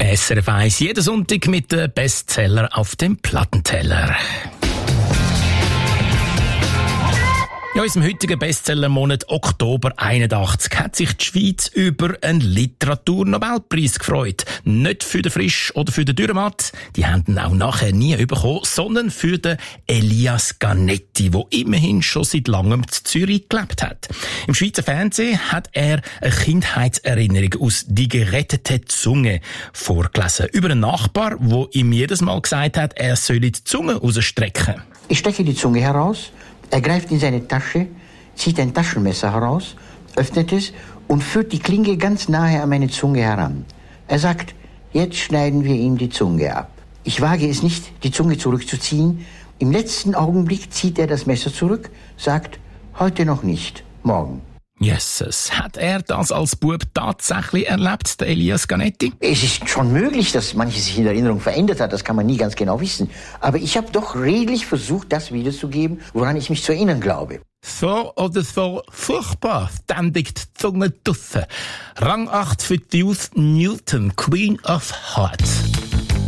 SRF 1, jeden Sonntag mit den Bestseller auf dem Plattenteller. Ja, in unserem heutigen Bestsellermonat Oktober 81 hat sich die Schweiz über einen Literaturnobelpreis gefreut. Nicht für den Frisch oder für den Dürrematt, die haben ihn auch nachher nie bekommen, sondern für den Elias Canetti, der immerhin schon seit langem in Zürich gelebt hat. Im Schweizer Fernsehen hat er eine Kindheitserinnerung aus «Die gerettete Zunge» vorgelesen. Über einen Nachbar, der ihm jedes Mal gesagt hat, er solle die Zunge rausstrecken. Ich stecke die Zunge heraus. Er greift in seine Tasche, zieht ein Taschenmesser heraus, öffnet es und führt die Klinge ganz nahe an meine Zunge heran. Er sagt, jetzt schneiden wir ihm die Zunge ab. Ich wage es nicht, die Zunge zurückzuziehen. Im letzten Augenblick zieht er das Messer zurück, sagt, heute noch nicht, morgen. Jesus, hat er das als Bub tatsächlich erlebt, der Elias Canetti? Es ist schon möglich, dass manches sich in der Erinnerung verändert hat, das kann man nie ganz genau wissen. Aber ich habe doch redlich versucht, das wiederzugeben, woran ich mich zu erinnern glaube. So oder so furchtbar, ständig die Zunge draussen. Rang 8 für Deuce Newton, Queen of Hearts.